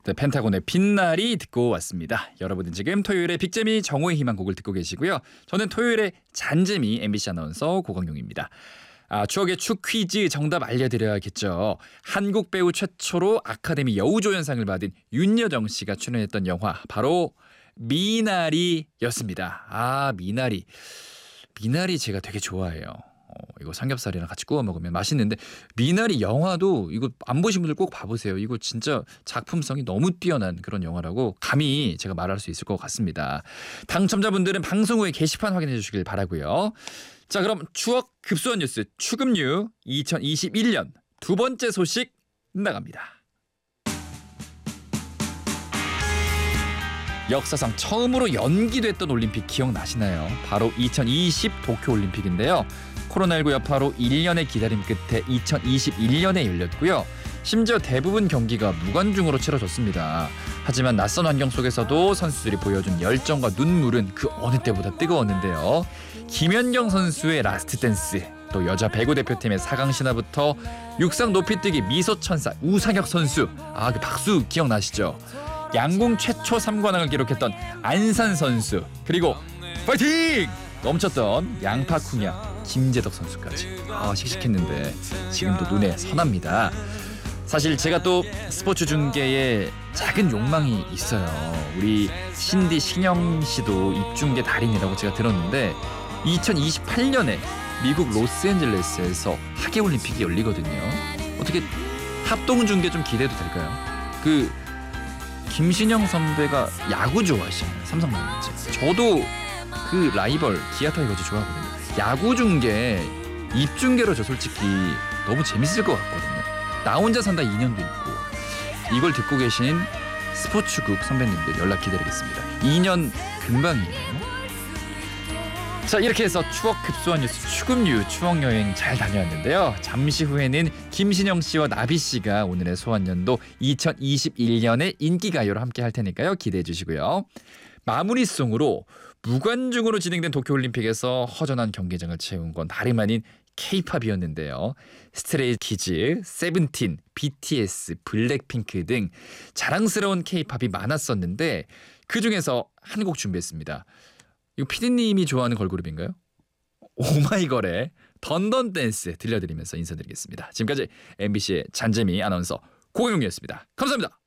네, 펜타곤의 빛날이 듣고 왔습니다. 여러분은 지금 토요일에 빅재미 정오의 희망곡을 듣고 계시고요. 저는 토요일에 잔재미 MBC 아나운서 고광용입니다. 추억의 축 퀴즈 정답 알려드려야겠죠. 한국 배우 최초로 아카데미 여우조연상을 받은 윤여정 씨가 출연했던 영화 바로 미나리였습니다. 미나리 제가 되게 좋아해요. 이거 삼겹살이랑 같이 구워 먹으면 맛있는데 미나리 영화도 이거 안 보신 분들 꼭 봐보세요. 이거 진짜 작품성이 너무 뛰어난 그런 영화라고 감히 제가 말할 수 있을 것 같습니다. 당첨자분들은 방송 후에 게시판 확인해 주시길 바라고요. 자, 그럼 추억 급소한 뉴스 추금류 2021년 두 번째 소식 나갑니다. 역사상 처음으로 연기됐던 올림픽 기억나시나요? 바로 2020 도쿄올림픽인데요. 코로나19 여파로 1년의 기다림 끝에 2021년에 열렸고요. 심지어 대부분 경기가 무관중으로 치러졌습니다. 하지만 낯선 환경 속에서도 선수들이 보여준 열정과 눈물은 그 어느 때보다 뜨거웠는데요. 김연경 선수의 라스트 댄스, 또 여자 배구 대표팀의 4강 신화부터 육상 높이뛰기 미소천사 우상혁 선수, 그 박수 기억나시죠? 양궁 최초 3관왕을 기록했던 안산 선수, 그리고 파이팅! 넘쳤던 양파쿵야 김재덕 선수까지 씩씩했는데 지금도 눈에 선합니다. 사실 제가 또 스포츠 중계에 작은 욕망이 있어요. 우리 신디 신영 씨도 입중계 달인이라고 제가 들었는데 2028년에 미국 로스앤젤레스에서 하계올림픽이 열리거든요. 어떻게 합동중계 좀 기대도 될까요? 김신영 선배가 야구 좋아하시잖아요. 삼성 라이온즈. 저도 그 라이벌 기아 타이거즈 좋아하거든요. 야구 중계 입중계로 저 솔직히 너무 재밌을 것 같거든요. 나 혼자 산다 2년도 있고. 이걸 듣고 계신 스포츠국 선배님들 연락 기다리겠습니다. 2년 금방이에요. 자, 이렇게 해서 추억 급소한 뉴스 추금류 추억여행 잘 다녀왔는데요. 잠시 후에는 김신영 씨와 나비 씨가 오늘의 소환연도 2021년의 인기가요를 함께 할 테니까요. 기대해 주시고요. 마무리송으로 무관중으로 진행된 도쿄올림픽에서 허전한 경기장을 채운 건 다름 아닌 K-팝이었는데요. 스트레이키즈, 세븐틴, BTS, 블랙핑크 등 자랑스러운 K-팝이 많았었는데 그중에서 한 곡 준비했습니다. 이거 피디님이 좋아하는 걸그룹인가요? 오마이걸의 던던 댄스 들려드리면서 인사드리겠습니다. 지금까지 MBC의 잔재미 아나운서 고영용이었습니다. 감사합니다.